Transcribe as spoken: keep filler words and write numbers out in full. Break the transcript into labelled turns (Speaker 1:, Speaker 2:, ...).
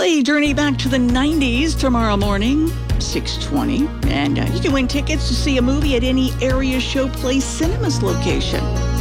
Speaker 1: a journey back to the nineties tomorrow morning, six twenty. And uh, you can win tickets to see a movie at any Area Showplace Cinemas location.